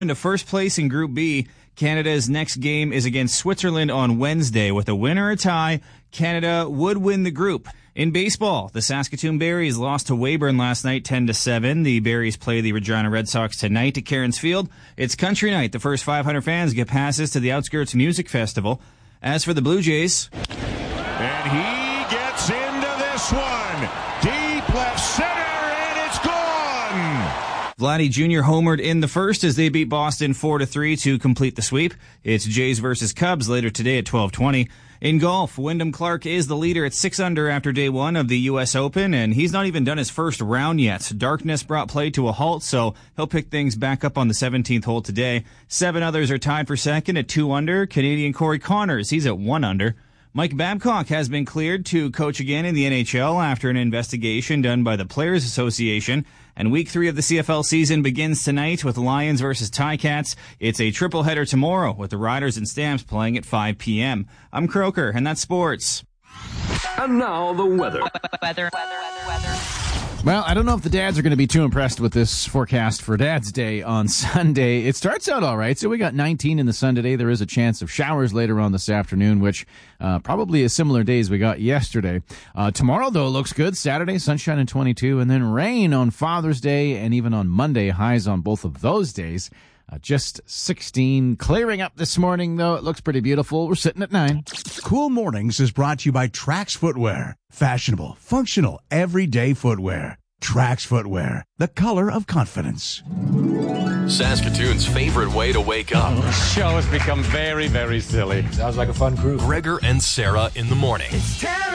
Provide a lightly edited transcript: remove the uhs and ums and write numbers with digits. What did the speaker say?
Into first place in Group B. Canada's next game is against Switzerland on Wednesday. With a win or a tie, Canada would win the group. In baseball, the Saskatoon Berries lost to Weyburn last night 10-7. The Berries play the Regina Red Sox tonight at Cairns Field. It's country night. The first 500 fans get passes to the Outskirts Music Festival. As for the Blue Jays... And he gets into this one. Deep left center, and it's gone. Vladdy Jr. homered in the first as they beat Boston 4-3 to complete the sweep. It's Jays versus Cubs later today at 12:20. In golf, Wyndham Clark is the leader at 6 under after day one of the U.S. Open, and he's not even done his first round yet. Darkness brought play to a halt, so he'll pick things back up on the 17th hole today. 7 others are tied for second at 2 under. Canadian Corey Connors, he's at 1 under. Mike Babcock has been cleared to coach again in the NHL after an investigation done by the Players Association. And Week 3 of the CFL season begins tonight with Lions versus Ticats. It's a triple header tomorrow with the Riders and Stamps playing at 5 p.m. I'm Croker, and that's sports. And now the weather. Well, I don't know if the dads are going to be too impressed with this forecast for Dad's Day on Sunday. It starts out all right. So we got 19 in the sun today. There is a chance of showers later on this afternoon, which probably a similar day as we got yesterday. Tomorrow, though, looks good. Saturday, sunshine and 22, and then rain on Father's Day and even on Monday. Highs on both of those days. Just 16. Clearing up this morning, though. It looks pretty beautiful. We're sitting at 9. Cool Mornings is brought to you by Trax Footwear. Fashionable, functional, everyday footwear. Trax Footwear, the color of confidence. Saskatoon's favorite way to wake up. This show has become very, very silly. Sounds like a fun cruise. Gregor and Sarah in the morning.